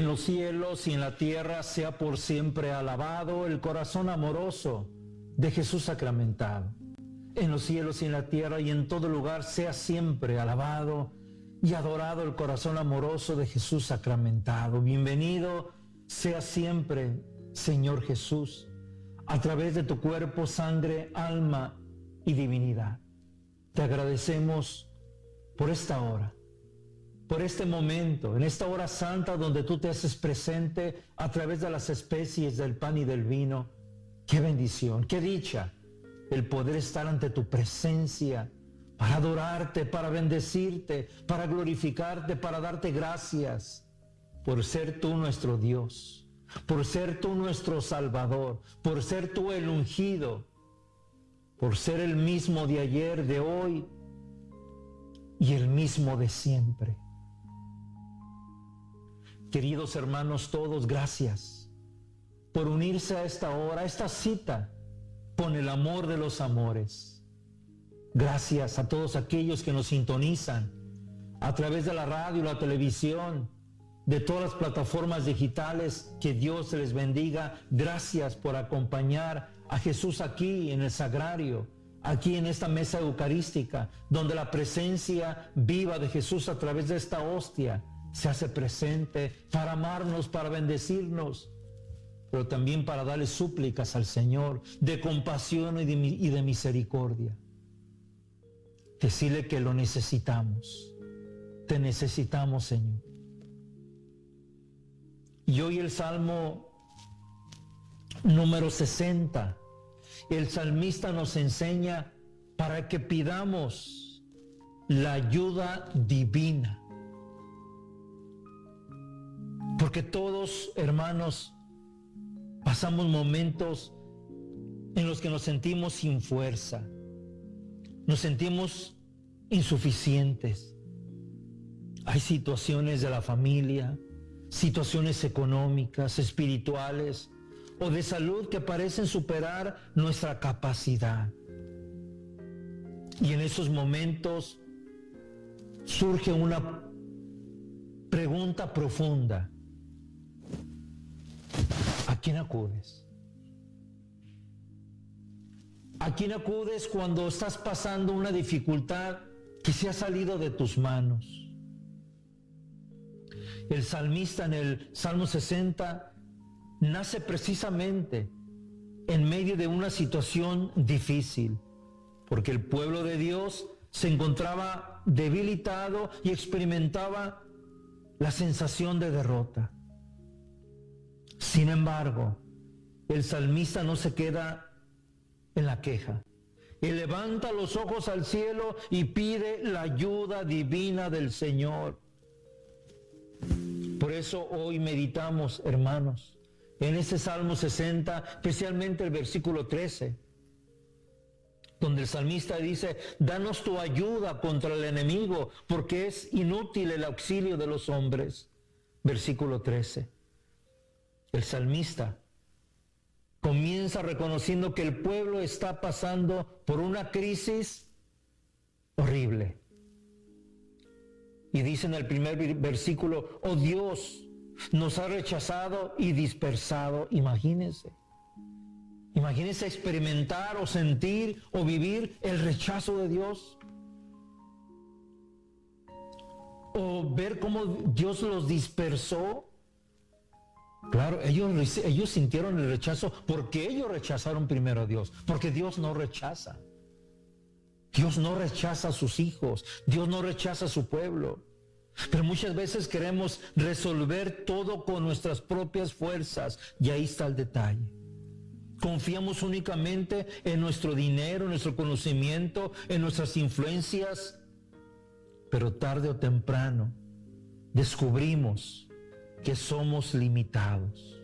En los cielos y en la tierra sea por siempre alabado el corazón amoroso de Jesús sacramentado. En los cielos y en la tierra y en todo lugar sea siempre alabado y adorado el corazón amoroso de Jesús sacramentado. Bienvenido sea siempre, Señor Jesús, a través de tu cuerpo, sangre, alma y divinidad. Te agradecemos por esta hora, por este momento, en esta hora santa donde tú te haces presente a través de las especies del pan y del vino. Qué bendición, qué dicha el poder estar ante tu presencia para adorarte, para bendecirte, para glorificarte, para darte gracias por ser tú nuestro Dios, por ser tú nuestro Salvador, por ser tú el ungido, por ser el mismo de ayer, de hoy y el mismo de siempre. Queridos hermanos todos, gracias por unirse a esta hora, a esta cita con el amor de los amores. Gracias a todos aquellos que nos sintonizan a través de la radio, la televisión, de todas las plataformas digitales. Que Dios les bendiga. Gracias por acompañar a Jesús aquí en el sagrario, aquí en esta mesa eucarística, donde la presencia viva de Jesús a través de esta hostia se hace presente para amarnos, para bendecirnos, pero también para darle súplicas al Señor de compasión y de misericordia. Decirle que lo necesitamos. Te necesitamos, Señor. Y hoy el Salmo número 60, el salmista nos enseña para que pidamos la ayuda divina. Porque todos, hermanos, pasamos momentos en los que nos sentimos sin fuerza, nos sentimos insuficientes. Hay situaciones de la familia, situaciones económicas, espirituales o de salud que parecen superar nuestra capacidad. Y en esos momentos surge una pregunta profunda. ¿A quién acudes? ¿A quién acudes cuando estás pasando una dificultad que se ha salido de tus manos? El salmista en el Salmo 60 nace precisamente en medio de una situación difícil, porque el pueblo de Dios se encontraba debilitado y experimentaba la sensación de derrota. Sin embargo, el salmista no se queda en la queja. Él levanta los ojos al cielo y pide la ayuda divina del Señor. Por eso hoy meditamos, hermanos, en este Salmo 60, especialmente el versículo 13, donde el salmista dice: danos tu ayuda contra el enemigo, porque es inútil el auxilio de los hombres. Versículo 13. El salmista comienza reconociendo que el pueblo está pasando por una crisis horrible. Y dice en el primer versículo: oh Dios, nos ha rechazado y dispersado. Imagínense experimentar o sentir o vivir el rechazo de Dios. O ver cómo Dios los dispersó. Claro, ellos sintieron el rechazo porque ellos rechazaron primero a Dios, porque Dios no rechaza. Dios no rechaza a sus hijos, Dios no rechaza a su pueblo. Pero muchas veces queremos resolver todo con nuestras propias fuerzas, y ahí está el detalle. Confiamos únicamente en nuestro dinero, en nuestro conocimiento, en nuestras influencias, pero tarde o temprano descubrimos que somos limitados.